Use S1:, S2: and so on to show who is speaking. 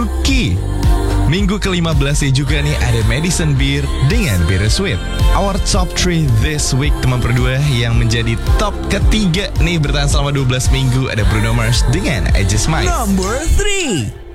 S1: Yuki. Minggu ke-15 juga nih ada Madison Beer dengan Bittersweet. Our top 3 this week, teman berdua, yang menjadi top ketiga nih bertahan selama 12 minggu ada Bruno Mars dengan I Just Might.
S2: Number 3.